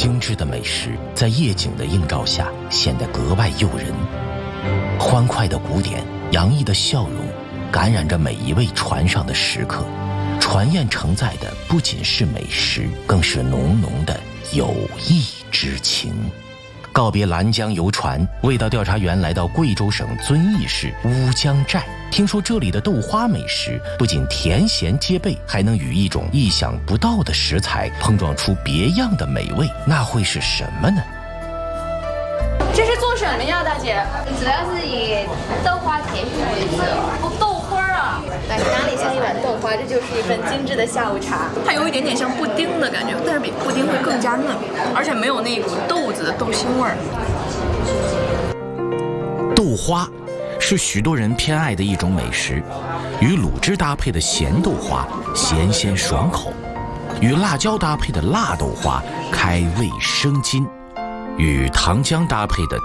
精致的美食在夜景的映照下显得格外诱人。欢快的鼓点，洋溢的笑容，感染着每一位船上的食客。船宴承载的不仅是美食，更是浓浓的友谊之情。告别兰江游船，味道调查员来到贵州省遵义市乌江寨。听说这里的豆花美食不仅甜咸皆备，还能与一种意想不到的食材碰撞出别样的美味，那会是什么呢？ 这是做什么呀，大姐？ 主要是以豆花甜品为主。 豆花啊！ 来，哪里像一碗豆花，这就是一份精致的下午茶。 它有一点点像布丁的感觉，但是比布丁会更加嫩，而且没有那股豆子的豆腥味儿。 豆花是许多人偏爱的一种美食，与卤汁搭配的咸豆花咸鲜爽口，与辣椒搭配的辣豆花开胃生津，与糖浆搭配的